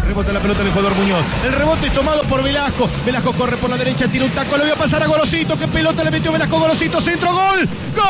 Rebota la pelota del jugador Muñoz. El rebote es tomado por Velasco. Velasco corre por la derecha, tira un taco, lo voy a pasar a Gorosito. ¿Qué pelota le metió Velasco? Gorosito, centro, gol. ¡Gol!